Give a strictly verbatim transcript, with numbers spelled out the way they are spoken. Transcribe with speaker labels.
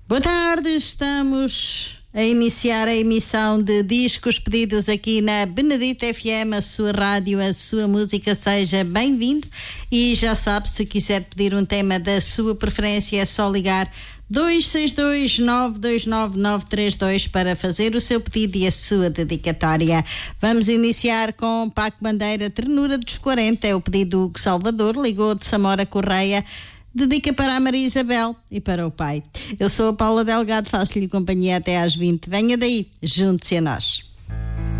Speaker 1: Boa tarde, estamos a iniciar a emissão de discos pedidos aqui na Benedita F M, a sua rádio, a sua música. Seja bem-vindo e já sabe, se quiser pedir um tema da sua preferência é só ligar dois seis dois, nove dois nove, nove três dois para fazer o seu pedido e a sua dedicatória. Vamos iniciar com Paco Bandeira, Ternura dos quarenta, é o pedido do Hugo Salvador, ligou de Samora Correia, dedica para a Maria Isabel e para o pai. Eu sou a Paula Delgado, faço-lhe companhia até às vinte. Venha daí, junte-se a nós.